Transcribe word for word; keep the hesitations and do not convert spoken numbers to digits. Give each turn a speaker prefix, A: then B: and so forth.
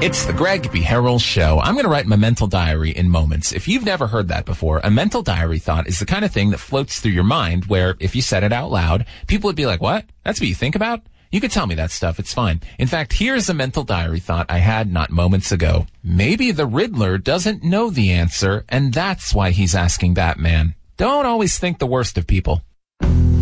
A: It's the Greg Beharrell Show. I'm going to write my mental diary in moments. If you've never heard that before, a mental diary thought is the kind of thing that floats through your mind where if you said it out loud, people would be like, what? That's what you think about? You could tell me that stuff. It's fine. In fact, here's a mental diary thought I had not moments ago. Maybe the Riddler doesn't know the answer, and that's why he's asking Batman. Don't always think the worst of people.